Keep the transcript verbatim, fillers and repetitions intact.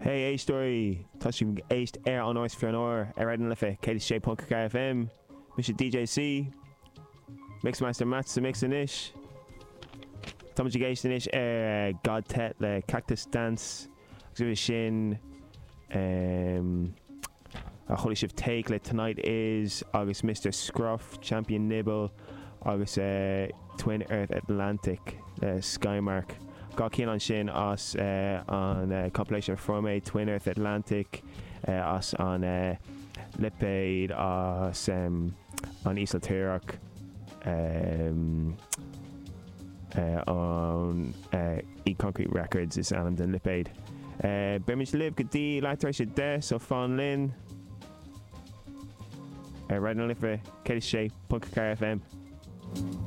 Hey, A-Story, touching East Air on Ice for an hour, I read in Liffey, Katie Shea Punk K F M, Mister D J C, Mixmaster Mats the Mix in Ish, Thomas Gage in Ish, uh, God Tet, the Cactus Dance, Exhibit Shin, um, uh, Holy Shift Take, like tonight is August Mister Scruff, Champion Nibble, August uh, Twin Earth Atlantic, uh, Skymark. Got keen on Shin us uh, on uh, compilation from a Twin Earth Atlantic, uh, us on uh, Lipade, us um, on Esoteric, um, uh, on uh, E Concrete Records is Alan and Lipade. Uh, Birmingham Live good D, Lighter should there, so Fawn Lynn. Uh, right on Live for Katie Shea, Punk Car F M.